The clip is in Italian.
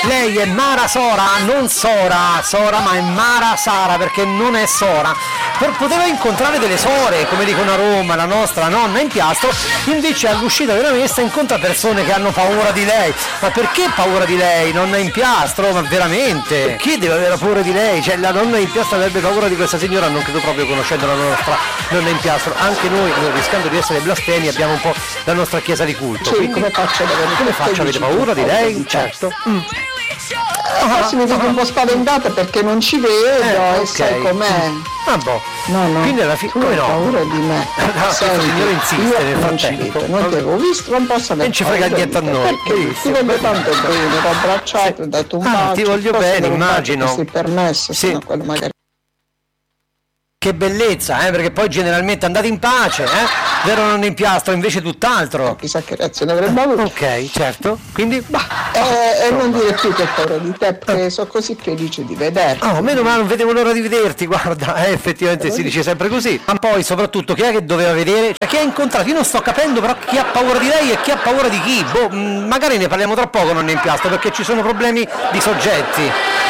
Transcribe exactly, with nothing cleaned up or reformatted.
lei è Mara Sora, non Sora, Sora, ma è Mara Sara, perché non è Sora. Per, poteva incontrare delle sore, come dicono a Roma, la nostra nonna in Piastro, invece all'uscita della messa incontra persone che hanno paura di lei. Ma perché paura di lei? Nonna in Piastro, ma veramente? Perché deve avere paura di lei? Cioè la nonna in Piastro avrebbe paura di questa signora, non credo proprio, conoscendo la nostra nonna in Piastro. Anche noi, rischiando di essere blasfemi, abbiamo un po' la nostra chiesa di culto. Sì, quindi, come faccio ad avere come faccio? Avete paura di lei? Certo. Mm. Forse mi vedo un po' spaventata perché non ci vedo Eh, e okay. sai com'è. Ah boh. No, no. Quindi alla fine come no? paura di me. No, Senti, signore insiste io nel non ci frattempo. vedo, non ti avevo visto, non posso avere Non ci frega paura niente di a te, noi. perché ti voglio tanto bene, ti ho abbracciato, ti ho dato un Ah, bacio. ti voglio posso bene, dare un bacio immagino. che sei permesso, Sì. sennò quello magari. Che bellezza, eh? Perché poi generalmente andate in pace, eh? Vero nonna in Piastro, invece tutt'altro. Chissà che reazione avrebbe avuto. Ok, certo. Quindi bah, Eh, e non dire più che ho paura di te, perché sono così felice di vederti. oh, meno male, non vedevo l'ora di vederti, guarda, eh, effettivamente si dice sempre così. Ma poi soprattutto chi è che doveva vedere? Cioè, chi ha incontrato? Io non sto capendo però chi ha paura di lei e chi ha paura di chi. Boh, mh, magari ne parliamo tra poco, nonna in Piastro, perché ci sono problemi di soggetti.